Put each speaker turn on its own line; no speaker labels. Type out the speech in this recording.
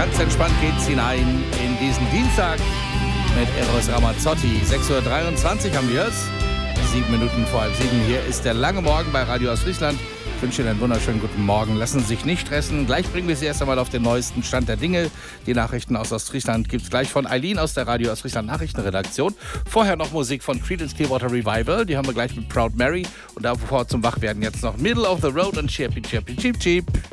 Ganz entspannt geht's hinein in diesen Dienstag mit Eros Ramazzotti. 6.23 Uhr haben wir es. 7 Minuten vor halb 7. Hier ist der lange Morgen bei Radio Ostfriesland. Ich wünsche Ihnen einen wunderschönen guten Morgen. Lassen Sie sich nicht stressen. Gleich bringen wir Sie erst einmal auf den neuesten Stand der Dinge. Die Nachrichten aus Ostfriesland gibt es gleich von Eileen aus der Radio Ostfriesland Nachrichtenredaktion. Vorher noch Musik von Creedence Clearwater Revival. Die haben wir gleich mit Proud Mary. Und davor zum Wachwerden jetzt noch Middle of the Road und Chirpy Chirpy Cheep Cheep.